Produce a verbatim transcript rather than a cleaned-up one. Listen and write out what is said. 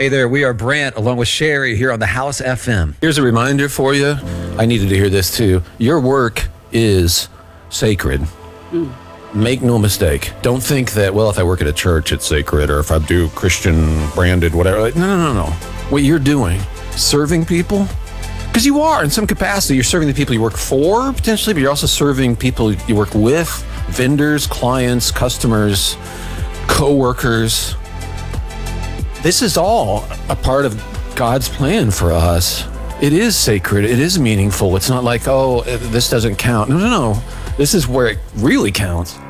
Hey there, we are Brant along with Sherry here on the House F M. Here's a reminder for you. I needed to hear this too. Your work is sacred. Mm. Make no mistake. Don't think that, well, if I work at a church, it's sacred, or if I do Christian branded, whatever. No, no, no, no. What you're doing, serving people, because you are in some capacity. You're serving the people you work for, potentially, but you're also serving people you work with, vendors, clients, customers, co-workers. This is all a part of God's plan for us. It is sacred. It is meaningful. It's not like, oh, this doesn't count. No, no, no. This is where it really counts.